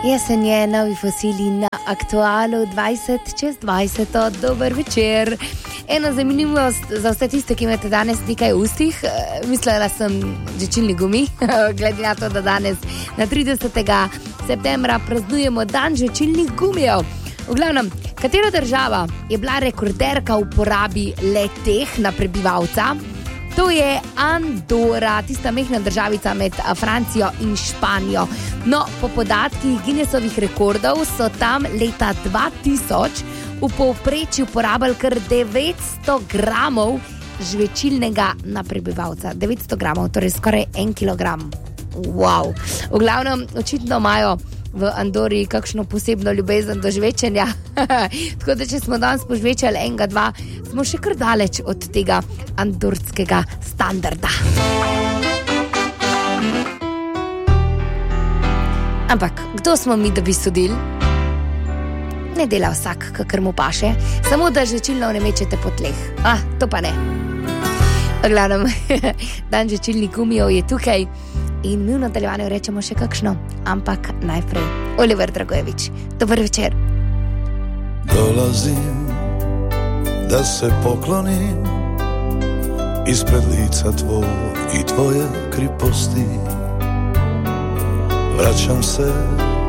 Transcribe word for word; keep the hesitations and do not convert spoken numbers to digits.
Jesen je, novi fosili na Aktualu dvajset čez dvajset. Dober večer. Ena zanimivost za vse tiste, ki imate danes nekaj v ustih. Mislila sem žvečilni gumi, glede na to, da danes na tridesetega septembra praznujemo dan žvečilnih gumijev. V glavnem, katera država je bila rekorderka v porabi le-teh na prebivalca? To je Andora, tista mehna državica med Francijo in Španijo. No, po podatkih Guinnessovih rekordov so tam leta dva tisoč v povprečju porabili kar devetsto gramov žvečilnega na prebivalca. devetsto gramov, torej skoraj en kilogram. Wow. V glavnem, očitno imajo v Andori kakšno posebno ljubezen do žvečenja. Tako da, če smo danes požvečali enega, dva, smo še kar daleč od tega andorskega standarda. Ampak, kdo smo mi, da bi sodili? Ne dela vsak, kakor mu paše, samo da žvečilno ne mečete po tleh. Ah, to pa ne. V glavnem, dan žvečilnih gumijev je tukaj. In mi v nadaljevanju rečemo še kakšno, ampak najprej Oliver Dragojevič. Dober večer. Dolazim, da se poklonim ispred lica tvoj i tvoje kriposti. Vraćam se